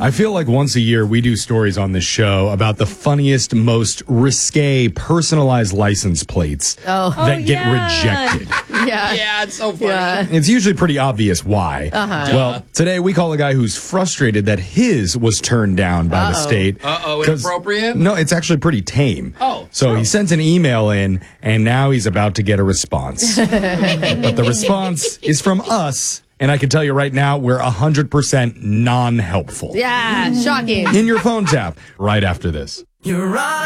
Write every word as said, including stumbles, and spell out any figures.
I feel like once a year we do stories on this show about the funniest, most risque, personalized license plates Oh. that Oh, get yeah. rejected. Yeah. Yeah, it's so funny. Yeah. It's usually pretty obvious why. Uh-huh. Well, today we call a guy who's frustrated that his was turned down by the Uh-oh. state. Uh-oh, 'Cause- inappropriate? No, it's actually pretty tame. Oh, So oh. he sent an email in, and now he's about to get a response. But the response is from us, and I can tell you right now, we're one hundred percent non-helpful. Yeah. Shocking. In your phone tap, right after this. You're right.